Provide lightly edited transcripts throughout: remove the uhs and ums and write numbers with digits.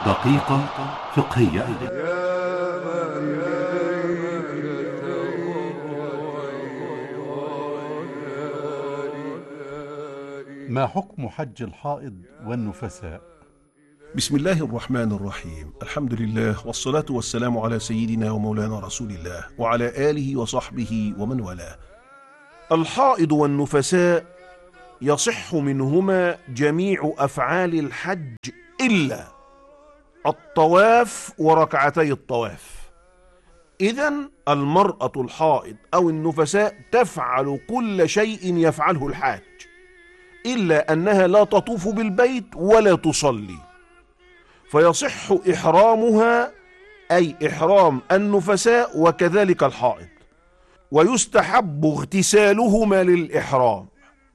دقيقة فقهية. ما حكم حج الحائض والنفساء؟ بسم الله الرحمن الرحيم. الحمد لله والصلاة والسلام على سيدنا ومولانا رسول الله وعلى آله وصحبه ومن والاه. الحائض والنفساء يصح منهما جميع أفعال الحج إلا الطواف وركعتي الطواف. إذن المرأة الحائض أو النفساء تفعل كل شيء يفعله الحاج، إلا أنها لا تطوف بالبيت ولا تصلي، فيصح إحرامها أي إحرام النفساء وكذلك الحائض، ويستحب اغتسالهما للإحرام،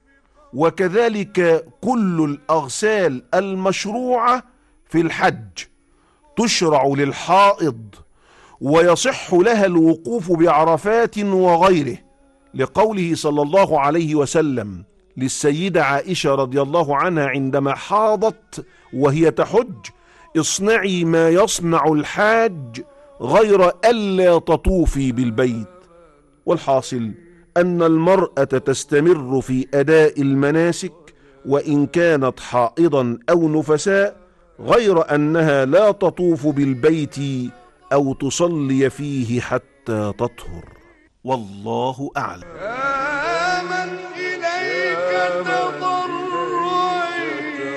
وكذلك كل الأغسال المشروعة في الحج تشرع للحائض، ويصح لها الوقوف بعرفات وغيره، لقوله صلى الله عليه وسلم للسيدة عائشة رضي الله عنها عندما حاضت وهي تحج: اصنعي ما يصنع الحاج غير ألا تطوفي بالبيت. والحاصل أن المرأة تستمر في أداء المناسك وإن كانت حائضا أو نفساء، غير أنها لا تطوف بالبيت أو تصلي فيه حتى تطهر، والله أعلم. آمن إليك تضرعي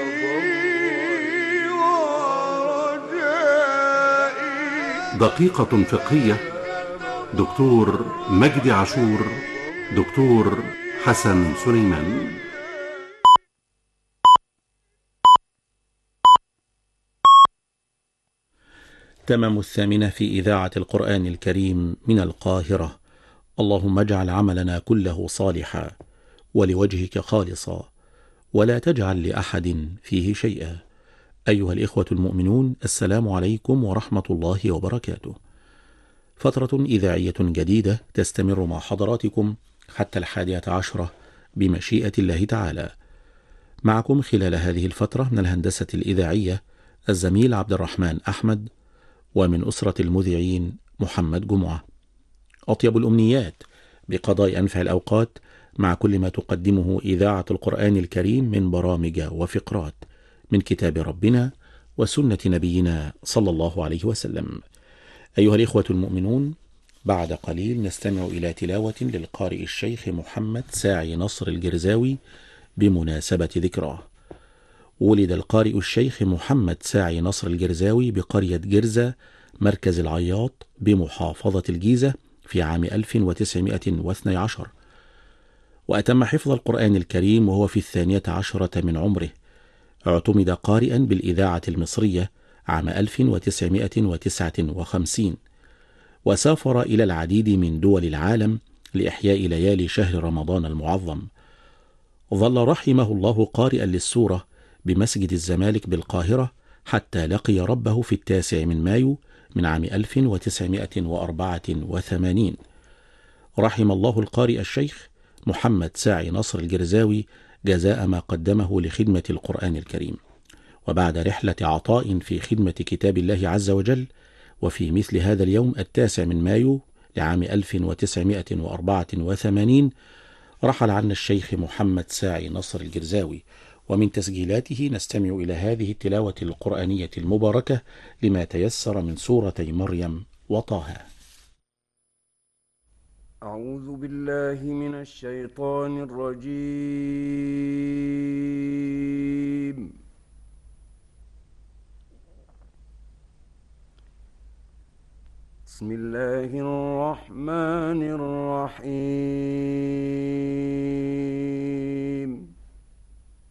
ورجائي. دقيقة فقهية. دكتور مجدي عاشور، دكتور حسن سليمان. تمام 8 في إذاعة القرآن الكريم من القاهرة. اللهم اجعل عملنا كله صالحا ولوجهك خالصا ولا تجعل لأحد فيه شيئا. أيها الإخوة المؤمنون، السلام عليكم ورحمة الله وبركاته. فترة إذاعية جديدة تستمر مع حضراتكم حتى 11 بمشيئة الله تعالى. معكم خلال هذه الفترة من الهندسة الإذاعية الزميل عبد الرحمن أحمد، ومن أسرة المذيعين محمد جمعة. أطيب الأمنيات بقضاء أنفع الأوقات مع كل ما تقدمه إذاعة القرآن الكريم من برامج وفقرات من كتاب ربنا وسنة نبينا صلى الله عليه وسلم. أيها الإخوة المؤمنون، بعد قليل نستمع إلى تلاوة للقارئ الشيخ محمد ساعي نصر الجرزاوي بمناسبة ذكراه. ولد القارئ الشيخ محمد ساعي نصر الجرزاوي بقرية جرزة مركز العياط بمحافظة الجيزة في عام 1912، وأتم حفظ القرآن الكريم وهو في 12 من عمره. اعتمد قارئا بالإذاعة المصرية عام 1959، وسافر إلى العديد من دول العالم لإحياء ليالي شهر رمضان المعظم. ظل رحمه الله قارئا للسورة بمسجد الزمالك بالقاهرة حتى لقي ربه في 9 من مايو من عام 1984. رحم الله القارئ الشيخ محمد ساعي نصر الجرزاوي جزاء ما قدمه لخدمة القرآن الكريم. وبعد رحلة عطاء في خدمة كتاب الله عز وجل، وفي مثل هذا اليوم 9 من مايو لعام 1984 رحل عنا الشيخ محمد ساعي نصر الجرزاوي. ومن تسجيلاته نستمع إلى هذه التلاوة القرآنية المباركة لما تيسر من سورتي مريم وطه. أعوذ بالله من الشيطان الرجيم. بسم الله الرحمن الرحيم.